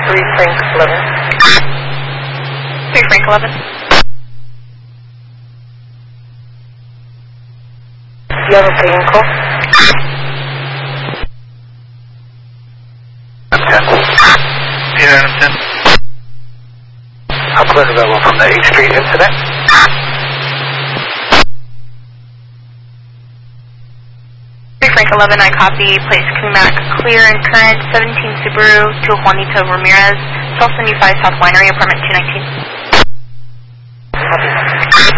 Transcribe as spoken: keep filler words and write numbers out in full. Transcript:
three Frank eleven. three Frank eleven. Do you have a paying call? ten. Peter Adam ten. I'll clear available from the eighth Street incident. three Frank eleven, I copy. Place Kumac clear and current. seventeen Subaru to Juanito Ramirez. twelve seventy-five South Winery, apartment two nineteen. Copy.